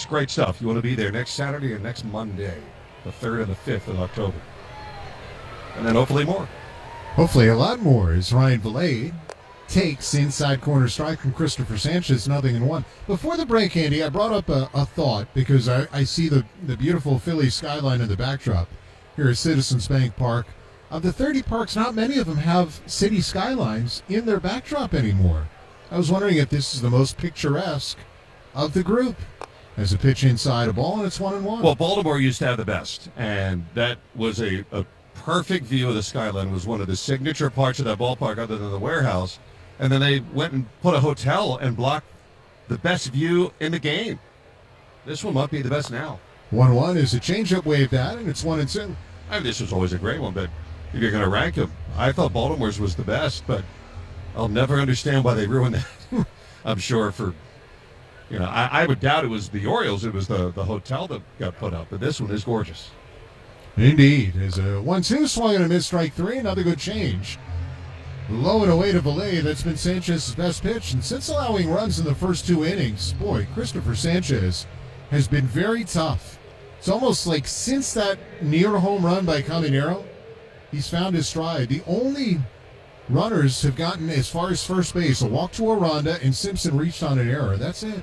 just great stuff. You want to be there next Saturday and next Monday, the 3rd and the 5th of October. And then hopefully more. Hopefully a lot more as Ryan Vilade takes inside corner strike from Christopher Sanchez, 0-1. Before the break, Andy, I brought up a thought because I see the beautiful Philly skyline in the backdrop here at Citizens Bank Park. Of the 30 parks, not many of them have city skylines in their backdrop anymore. I was wondering if this is the most picturesque of the group. As a pitch inside a ball, and it's 1-1. Well, Baltimore used to have the best, and that was a perfect view of the skyline. It was one of the signature parts of that ballpark other than the warehouse. And then they went and put a hotel and blocked the best view in the game. This one might be the best now. 1-1 is a changeup waved at, and it's 1-2. I mean, this was always a great one, but if you're going to rank them, I thought Baltimore's was the best, but I'll never understand why they ruined that. I'm sure for, I would doubt it was the Orioles. It was the hotel that got put up, but this one is gorgeous. Indeed. As a 1-2 swung and a miss, strike three, another good change. Low and away to Vilade. That's been Sanchez's best pitch. And since allowing runs in the first 2 innings, boy, Christopher Sanchez has been very tough. It's almost like since that near home run by Caminero, he's found his stride. The only runners have gotten as far as first base, a walk to Aranda, and Simpson reached on an error. That's it.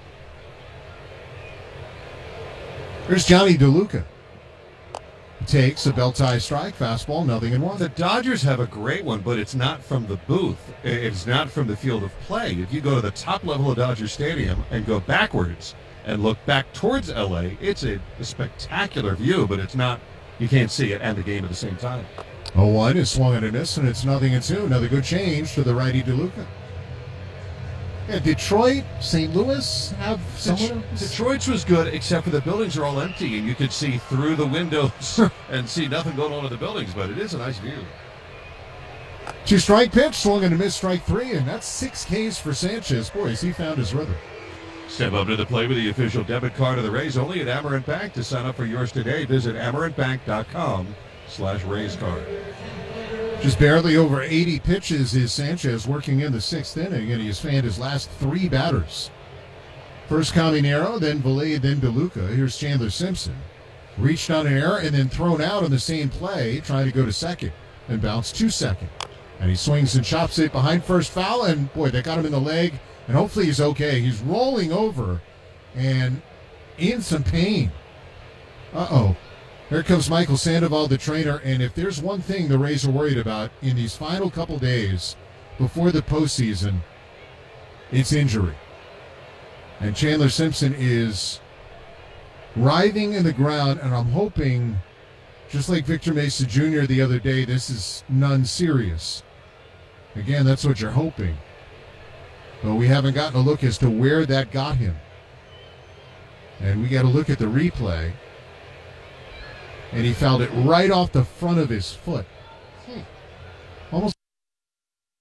Here's Johnny DeLuca. Takes a belt-tie strike, fastball, 0-1. The Dodgers have a great one, but it's not from the booth. It's not from the field of play. If you go to the top level of Dodger Stadium and go backwards and look back towards L.A., it's a spectacular view, but it's not. You can't see it and the game at the same time. 0-1 is swung and a miss, and it's 0-2. Another good change to the righty DeLuca. Yeah, Detroit, St. Louis have someone. Detroit's was good, except for the buildings are all empty, and you could see through the windows and see nothing going on in the buildings, but it is a nice view. 2-strike pitch, swung and a miss, strike three, and that's 6 Ks for Sanchez. Boy, has he found his rhythm. Step up to the plate with the official debit card of the Rays, only at Amerant Bank. To sign up for yours today, visit amerantbank.com/Rays card. Just barely over 80 pitches is Sanchez working in the 6th inning, and he has fanned his last 3 batters. First Caminero, then Vilade, then DeLuca. Here's Chandler Simpson. Reached on an error and then thrown out on the same play, trying to go to second and bounce to second. And he swings and chops it behind first, foul, and boy, that got him in the leg, and hopefully he's okay. He's rolling over and in some pain. Uh-oh. Here comes Michael Sandoval, the trainer, and if there's one thing the Rays are worried about in these final couple days before the postseason, it's injury. And Chandler Simpson is writhing in the ground, and I'm hoping, just like Victor Mesa Jr. the other day, this is none serious. Again, that's what you're hoping. But we haven't gotten a look as to where that got him. And we got to look at the replay. And he fouled it right off the front of his foot.